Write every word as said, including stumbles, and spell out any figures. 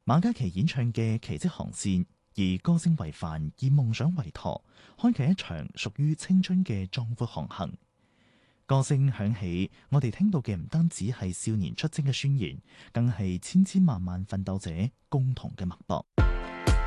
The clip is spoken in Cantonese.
馬嘉祺演唱嘅奇蹟航線，以歌聲為帆，以夢想為舵，開啟一場屬於青春嘅壯闊航行。歌聲響起，我哋聽到嘅唔單止係少年出征嘅宣言，更係千千萬萬奮鬥者共同嘅脈搏。